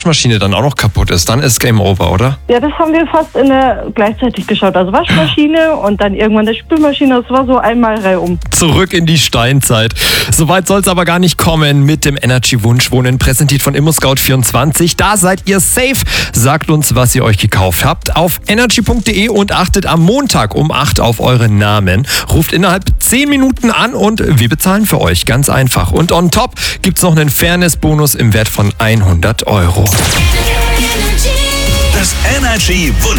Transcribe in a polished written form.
Waschmaschine dann auch noch kaputt ist, dann ist Game Over, oder? Ja, das haben wir fast gleichzeitig geschaut. Also Waschmaschine und dann irgendwann die Spülmaschine. Das war so einmal reihum. Zurück in die Steinzeit. Soweit soll es aber gar nicht kommen mit dem Energy Wunschwohnen, präsentiert von ImmoScout24. Da seid ihr safe. Sagt uns, was ihr euch gekauft habt auf energy.de und achtet am Montag um 8 auf eure Namen. Ruft innerhalb 10 Minuten an und wir bezahlen für euch. Ganz einfach. Und on top gibt's noch einen Fairness-Bonus im Wert von 100 Euro. Das Energy